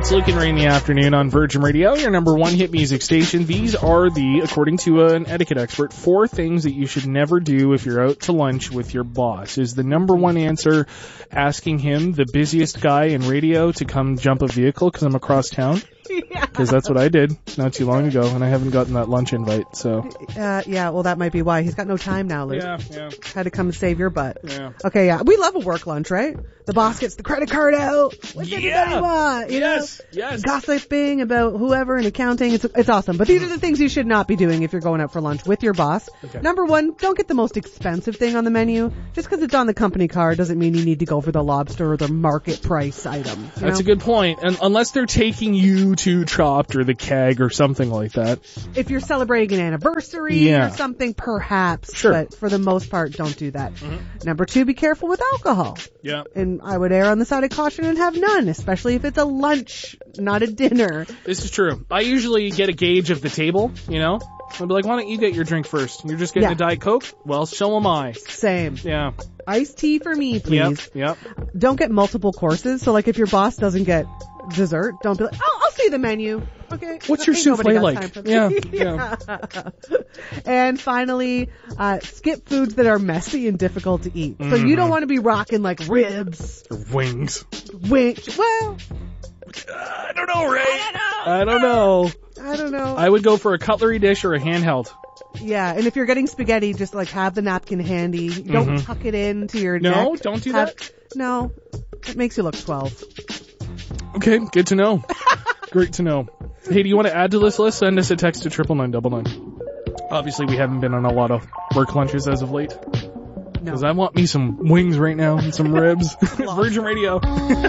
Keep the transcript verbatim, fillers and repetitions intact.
It's Luke and Ray in the afternoon on Virgin Radio, your number one hit music station. These are the, according to an etiquette expert, four things that you should never do if you're out to lunch with your boss. Is the number one answer asking him, the busiest guy in radio, to come jump a vehicle because I'm across town? Because that's what I did not too long ago, and I haven't gotten that lunch invite, so. Uh, yeah, well, that might be why. He's got no time now, Luke. Yeah, yeah. Had to come and save your butt. Yeah. Okay, yeah. We love a work lunch, right? The boss gets the credit card out. What's Yeah. everybody want? You Yes, know? yes. Gossiping about whoever in accounting. It's it's awesome. But these are the things you should not be doing if you're going out for lunch with your boss. Okay. Number one, don't get the most expensive thing on the menu. Just because it's on the company card doesn't mean you need to go for the lobster or the market price item. you That's know? a good point. And unless they're taking you to Chopped or the Keg or something like that. If you're celebrating an anniversary Yeah. or something, perhaps. Sure. But for the most part, don't do that. Mm-hmm. Number two, be careful with alcohol. Yeah. And I would err on the side of caution and have none, especially if it's a lunch, not a dinner. This is true. I usually get a gauge of the table, you know? I'll be like, why don't you get your drink first? You're just getting Yeah. a Diet Coke? Well, so am I. Same. Yeah. Iced tea for me, please. Yep, yep. Don't get multiple courses. So like if your boss doesn't get dessert, don't be like, oh, I'll see the menu. Okay. What's your Ain't nobody souffle got like? time for Yeah, that. yeah. And finally, uh, skip foods that are messy and difficult to eat. So Mm-hmm. you don't want to be rocking like ribs, Wings. wings. Well, I don't know, Ray. I don't know. I don't know. I would go for a cutlery dish or a handheld. Yeah, and if you're getting spaghetti, just like have the napkin handy. Don't Mhm. tuck it into your No, neck. don't do Have- that. No, it makes you look twelve. Okay, good to know. Great to know. Hey, do you want to add to this list? Send us a text to triple nine double nine. Obviously, we haven't been on a lot of work lunches as of late. No. Because I want me some wings right now and some ribs. Virgin Radio.